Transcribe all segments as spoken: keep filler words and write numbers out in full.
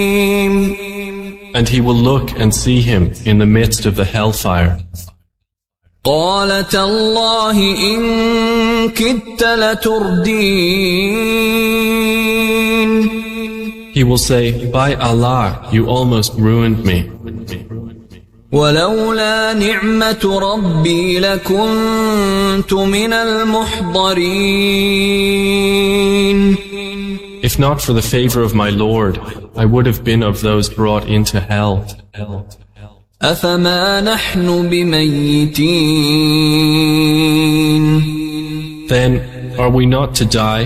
And he will look and see him in the midst of the hellfire. قال تالله إن كدت لتردين. He will say, by Allah, you almost ruined me. ولولا نعمة ربي لكنت من المحضرين. If not for the favor of my Lord, I would have been of those brought into hell. أفما نحن بميتين. Then, are we not to die?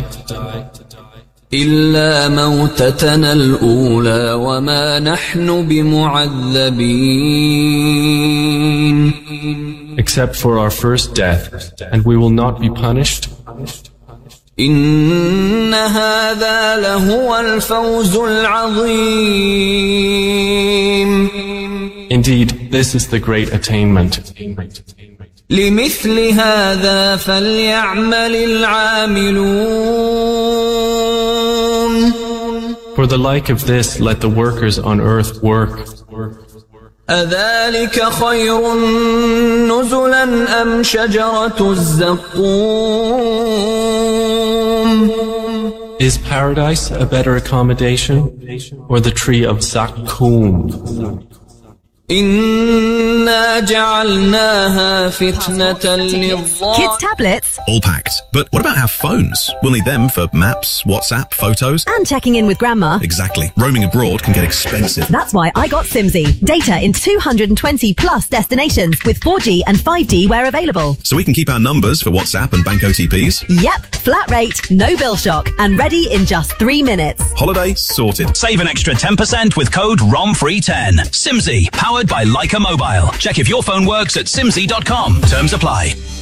إلا موتتنا الأولى وما نحن بمعذبين. Except for our first death, and we will not be punished. إن هذا لهو الفوز العظيم. Indeed, this is the great attainment. لمثل هذا فليعمل العاملون. For the like of this, let the workers on earth work. أذلك خير نزلا أم شجرة الزقوم. Is paradise a better accommodation, or the tree of Zakkum? إنا جعلناها فتنة للظالمين. Kids' tablets? All packed. But what about our phones? We'll need them for maps, WhatsApp, photos. And checking in with Grandma. Exactly. Roaming abroad can get expensive. That's why I got Simsy. Data in two hundred twenty plus destinations with four G and five D where available. So we can keep our numbers for WhatsApp and bank O T Ps. Yep. Flat rate, no bill shock, and ready in just three minutes. Holiday sorted. Save an extra ten percent with code R O M free ten. Simsy, powered by Leica Mobile. Check if your phone works at simsy dot com. Terms apply.